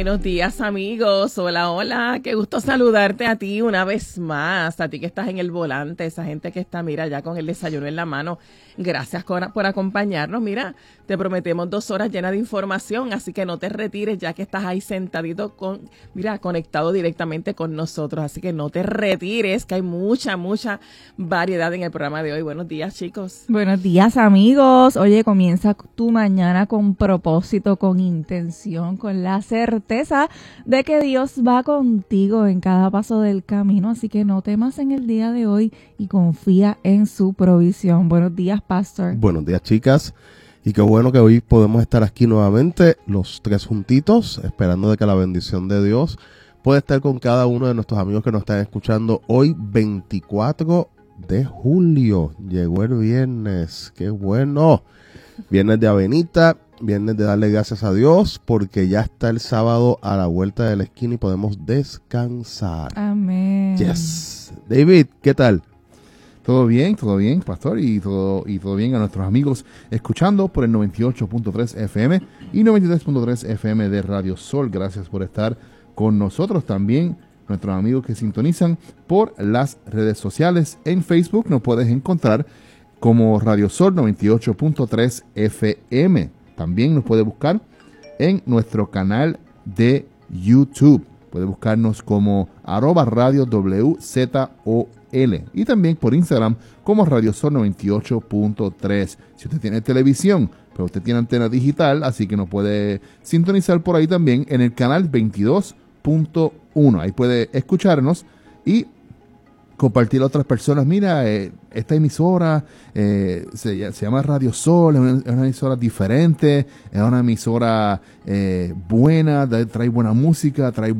Buenos días, amigos. Hola, hola. Qué gusto saludarte a ti una vez más. A ti que estás en el volante, esa gente que está, mira, ya con el desayuno en la mano. Gracias por acompañarnos. Mira, te prometemos 2 horas llenas de información, así que no te retires ya que estás ahí sentadito conectado directamente con nosotros. Así que no te retires, que hay mucha variedad en el programa de hoy. Buenos días, chicos. Buenos días, amigos. Oye, comienza tu mañana con propósito, con intención, con la certeza de que Dios va contigo en cada paso del camino. Así que no temas en el día de hoy y confía en su provisión. Buenos días, Pastor. Buenos días, chicas. Y qué bueno que hoy podemos estar aquí nuevamente, los tres juntitos, esperando de que la bendición de Dios pueda estar con cada uno de nuestros amigos que nos están escuchando hoy, 24 de julio. Llegó el viernes, qué bueno. Viernes de avenita, viernes de darle gracias a Dios, porque ya está el sábado a la vuelta de la esquina y podemos descansar. Amén. Yes. David, ¿qué tal? Todo bien, pastor, y todo bien a nuestros amigos escuchando por el 98.3 FM y 93.3 FM de Radio Sol. Gracias por estar con nosotros. También nuestros amigos que sintonizan por las redes sociales. En Facebook nos puedes encontrar como Radio Sol 98.3 FM. También nos puede buscar en nuestro canal de YouTube. Puede buscarnos como @Radio WZOL. Y también por Instagram como Radio Sol 98.3. Si usted tiene televisión, pero usted tiene antena digital, así que nos puede sintonizar por ahí también en el canal 22.1. Ahí puede escucharnos y compartir a otras personas. Mira, esta emisora se llama Radio Sol, es una emisora diferente, es una emisora buena, trae buena música, trae